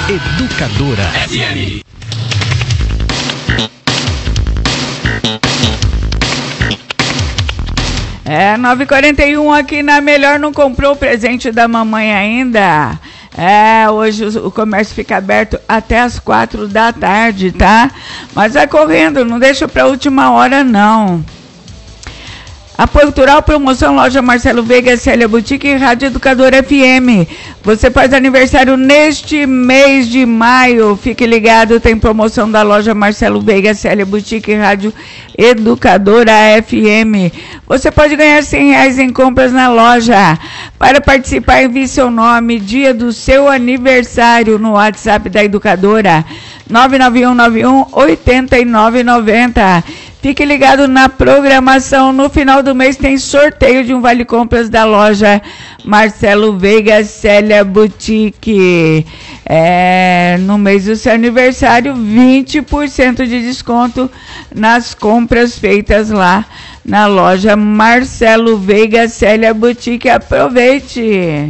Educadora FM. 9h41 aqui na Melhor. Não comprou o presente da mamãe ainda? Hoje o comércio fica aberto até as 4 da tarde, tá? Mas vai correndo, não deixa pra última hora, não. Apoio Cultural, promoção Loja Marcelo Veiga, Célia Boutique e Rádio Educadora FM. Você faz aniversário neste mês de maio. Fique ligado, tem promoção da Loja Marcelo Veiga, Célia Boutique e Rádio Educadora FM. Você pode ganhar R$100 em compras na loja. Para participar, envie seu nome, dia do seu aniversário no WhatsApp da Educadora, 991918990. Fique ligado na programação. No final do mês tem sorteio de um vale compras da loja Marcelo Veiga, Célia Boutique. No mês do seu aniversário, 20% de desconto nas compras feitas lá na loja Marcelo Veiga, Célia Boutique. Aproveite!